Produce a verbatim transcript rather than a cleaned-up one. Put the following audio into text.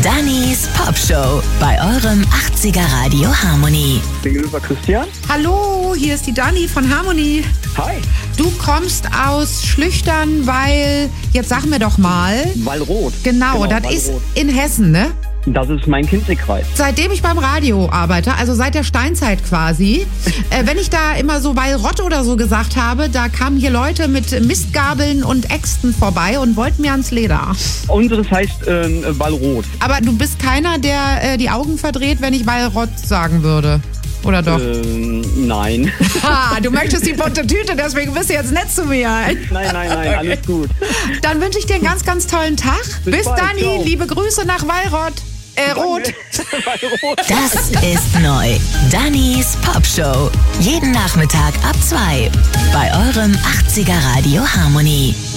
Dannys Popshow bei eurem achtziger Radio Harmony. Gegenüber Christian. Hallo, hier ist die Dani von Harmony. Hi. Du kommst aus Schlüchtern, weil, jetzt sag mir doch mal. Wallroth. Genau, Genau, das Wallroth. ist in Hessen, ne? Das ist mein Kinzigkreis. Seitdem ich beim Radio arbeite, also seit der Steinzeit quasi, äh, wenn ich da immer so Wallrott oder so gesagt habe, da kamen hier Leute mit Mistgabeln und Äxten vorbei und wollten mir ans Leder. Unseres heißt äh, Wallroth. Aber du bist keiner, der äh, die Augen verdreht, wenn ich Wallrott sagen würde. Oder doch? Ähm, nein. Ha, du möchtest die bunte Tüte, deswegen bist du jetzt nett zu mir. Nein, nein, nein, Okay. alles gut. Dann wünsche ich dir einen ganz, ganz tollen Tag. Bis Bis, bald, Dani, ciao. liebe Grüße nach Wallrott. Äh, Rot. Wallroth. Das ist neu. Dannys Popshow. Jeden Nachmittag ab zwei bei eurem achtziger Radio Harmony.